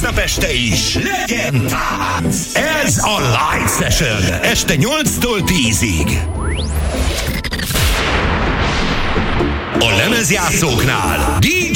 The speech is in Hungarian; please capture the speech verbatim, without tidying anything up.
aznap este is legyen tánc! Ez a Live Session este nyolctól tízig. A lemezjátszóknál dé